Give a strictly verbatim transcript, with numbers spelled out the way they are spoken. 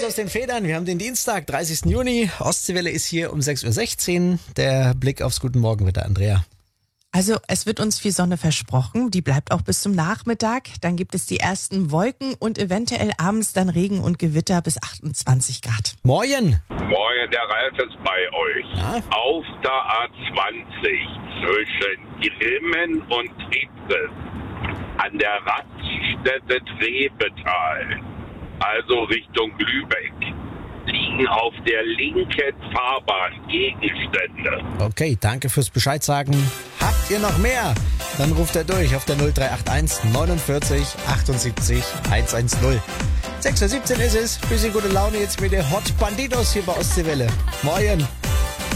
aus den Federn. Wir haben den Dienstag, dreißigsten Juni. Ostseewelle ist hier um sechs Uhr sechzehn. Der Blick aufs Guten Morgenwetter, Andrea. Also es wird uns viel Sonne versprochen, die bleibt auch bis zum Nachmittag. Dann gibt es die ersten Wolken und eventuell abends dann Regen und Gewitter bis achtundzwanzig Grad. Moin! Moin, der Ralf ist bei euch. Ja? Auf der A zwanzig zwischen Grimmen und Triebles an der Raststätte Trebetal, also Richtung Lübeck, liegen auf der linken Fahrbahn Gegenstände. Okay, danke fürs Bescheid sagen. Habt ihr noch mehr? Dann ruft er durch auf der null drei acht eins neunundvierzig achtundsiebzig hundertzehn. sechs Uhr siebzehn ist es. Bisschen gute Laune jetzt mit der Hot Bandidos hier bei Ostseewelle. Moin!